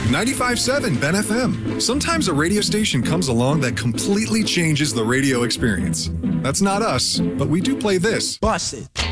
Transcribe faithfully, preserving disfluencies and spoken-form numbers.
ninety-five point seven Ben F M. Sometimes a radio station comes along that completely changes the radio experience. That's not us, but we do play this. Bust it.